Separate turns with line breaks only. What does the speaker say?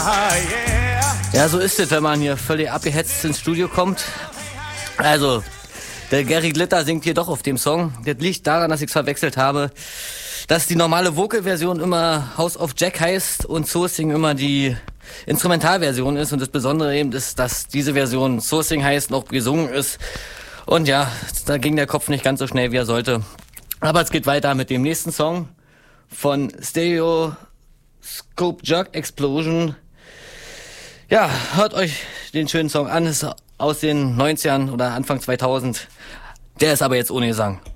Ja, so ist es, wenn man hier völlig abgehetzt ins Studio kommt. Also, der Gary Glitter singt hier doch auf dem Song. Das liegt daran, dass ich es verwechselt habe, dass die normale Vocal-Version immer House of Jack heißt und Sourcing immer die Instrumentalversion ist. Und das Besondere eben ist, dass diese Version Sourcing heißt, noch gesungen ist. Und ja, da ging der Kopf nicht ganz so schnell, wie er sollte. Aber es geht weiter mit dem nächsten Song von Stereoscope Jerk Explosion. Ja, hört euch den schönen Song an, ist aus den 90ern oder Anfang 2000. Der ist aber jetzt ohne Gesang.